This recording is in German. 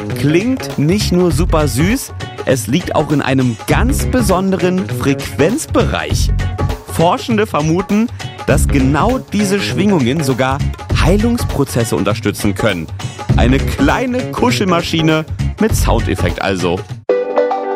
klingt nicht nur super süß, es liegt auch in einem ganz besonderen Frequenzbereich. Forschende vermuten, dass genau diese Schwingungen sogar Heilungsprozesse unterstützen können. Eine kleine Kuschelmaschine mit Soundeffekt also.